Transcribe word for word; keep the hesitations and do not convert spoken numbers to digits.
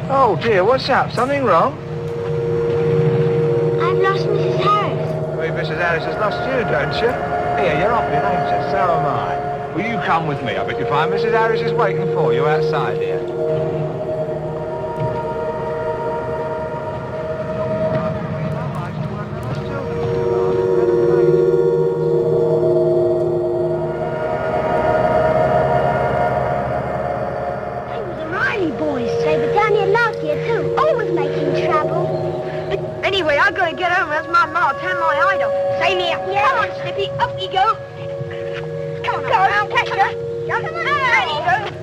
Oh, dear, what's up? Something wrong? I've lost Missus Harris. I mean, Missus Harris has lost you, don't you? Here, you're off in, ain't you? So am I. Will you come with me? I bet you find Missus Harris is waiting for you outside here. Anyway, I gotta get home. That's my ma. Turn my idol. Say me up. Yeah. Come on, Snippy. Up you go. Come on, come on, catch her. Come on, there you go.